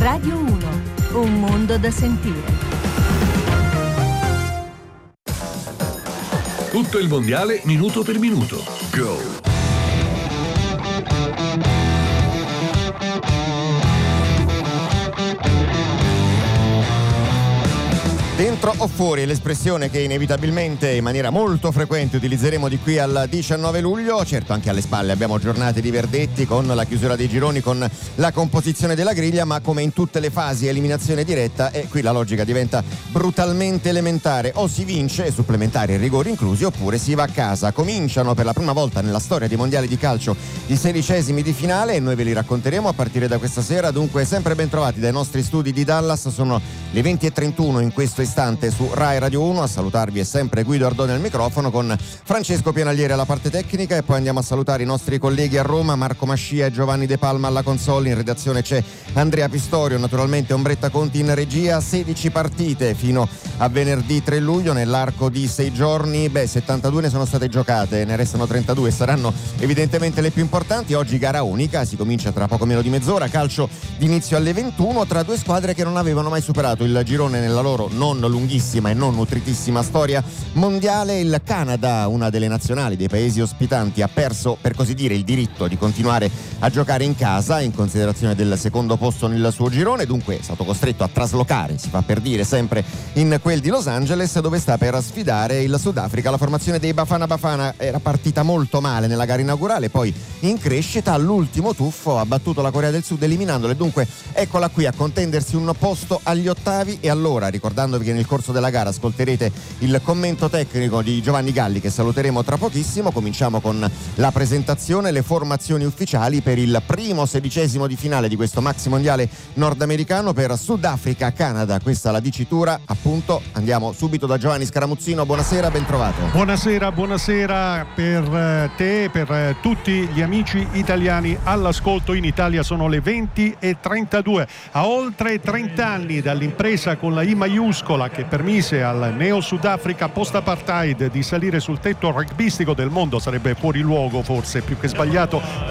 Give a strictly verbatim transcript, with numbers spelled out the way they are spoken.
Radio uno, un mondo da sentire. Tutto il mondiale minuto per minuto. Go! Dentro o fuori è l'espressione che inevitabilmente in maniera molto frequente utilizzeremo di qui al diciannove luglio. Certo, anche alle spalle abbiamo giornate di verdetti con la chiusura dei gironi, con la composizione della griglia, ma come in tutte le fasi eliminazione diretta, e qui la logica diventa brutalmente elementare: o si vince, supplementari e rigori inclusi, oppure si va a casa. Cominciano per la prima volta nella storia dei mondiali di calcio i sedicesimi di finale e noi ve li racconteremo a partire da questa sera. Dunque sempre ben trovati dai nostri studi di Dallas. Sono le venti e trentuno in questo istante su Rai Radio uno. A salutarvi è sempre Guido Ardoni al microfono, con Francesco Pianalieri alla parte tecnica, e poi andiamo a salutare i nostri colleghi a Roma, Marco Mascia e Giovanni De Palma alla console. In redazione c'è Andrea Pistorio, naturalmente Ombretta Conti in regia. sedici partite fino a venerdì tre luglio nell'arco di sei giorni. Beh, settantadue ne sono state giocate, ne restano trentadue, saranno evidentemente le più importanti. Oggi gara unica, si comincia tra poco meno di mezz'ora, calcio d'inizio alle ventuno tra due squadre che non avevano mai superato il girone nella loro non lunghissima e non nutritissima storia mondiale. Il Canada, una delle nazionali dei paesi ospitanti, ha perso per così dire il diritto di continuare a giocare in casa in considerazione del secondo posto nel suo girone, dunque è stato costretto a traslocare, si fa per dire, sempre in quel di Los Angeles, dove sta per sfidare il Sudafrica. La formazione dei Bafana Bafana era partita molto male nella gara inaugurale, poi in crescita all'ultimo tuffo ha battuto la Corea del Sud eliminandole, dunque eccola qui a contendersi un posto agli ottavi. E allora, ricordandovi che nel corso della gara ascolterete il commento tecnico di Giovanni Galli, che saluteremo tra pochissimo, cominciamo con la presentazione, le formazioni ufficiali per il primo sedicesimo di finale di questo maxi mondiale nordamericano per Sudafrica-Canada. Questa la dicitura, appunto. Andiamo subito da Giovanni Scaramuzzino. Buonasera, ben trovato. Buonasera, buonasera per te e per tutti gli amici italiani all'ascolto. In Italia sono le venti e trentadue. A oltre trenta anni dall'impresa con la I maiuscola che permise al Neo Sudafrica post-apartheid di salire sul tetto rugbistico del mondo, sarebbe fuori luogo, forse più che sbagliato